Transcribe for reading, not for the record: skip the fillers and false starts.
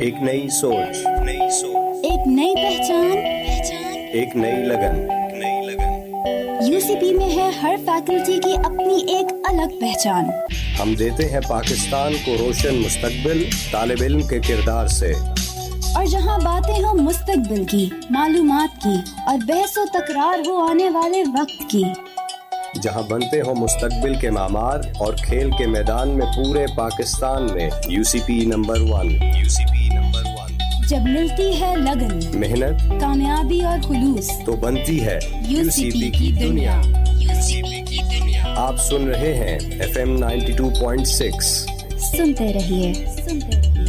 एक नई सोच, एक नई पहचान, एक नई लगन। यूसीपी में है हर फैकल्टी की अपनी एक अलग पहचान। हम देते हैं पाकिस्तान को रोशन मुस्तकबिल तालिब इल्म के किरदार से। और जहां बातें हो मुस्तकबिल की, मालूमात की और बहसो तकरार हो आने वाले वक्त की, जहां बनते हो मुस्तकबिल के मामार और खेल के मैदान में पूरे पाकिस्तान में यूसीपी नंबर 1। जब मिलती है लगन, मेहनत, कामयाबी और खुलूस, तो बनती है यूसीपी की दुनिया। आप सुन रहे हैं FM 92.6। सुनते रहिए।